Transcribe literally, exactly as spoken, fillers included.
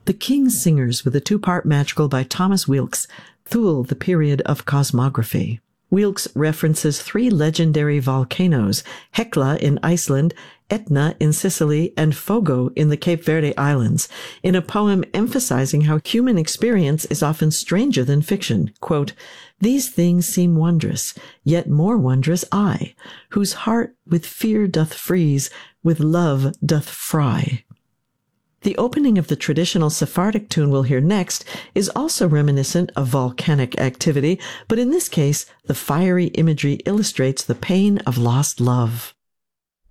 The King's Singers with a two-part magical by Thomas Weelkes, Thule, the Period of Cosmography. Weelkes references three legendary volcanoes, Hekla in Iceland, Etna in Sicily, and Fogo in the Cape Verde Islands, in a poem emphasizing how human experience is often stranger than fiction. Quote, "These things seem wondrous, yet more wondrous I, whose heart with fear doth freeze, with love doth fry." The opening of the traditional Sephardic tune we'll hear next is also reminiscent of volcanic activity, but in this case, the fiery imagery illustrates the pain of lost love.